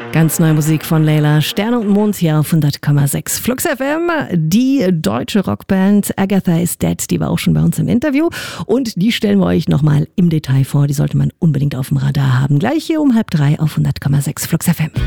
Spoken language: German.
Ganz neue Musik von Layla, Sterne und Mond hier auf 100,6 Flux FM. Die deutsche Rockband Agatha is Dead, die war auch schon bei uns im Interview. Und die stellen wir euch nochmal im Detail vor. Die sollte man unbedingt auf dem Radar haben. Gleich hier um 2:30 auf 100,6 Flux FM.